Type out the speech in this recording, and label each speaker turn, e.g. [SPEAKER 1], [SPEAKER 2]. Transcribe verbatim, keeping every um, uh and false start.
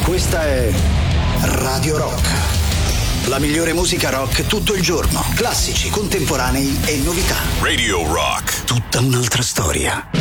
[SPEAKER 1] Questa è Radio Rock. La migliore musica rock tutto il giorno. Classici, contemporanei e novità.
[SPEAKER 2] Radio Rock.
[SPEAKER 1] Tutta un'altra storia.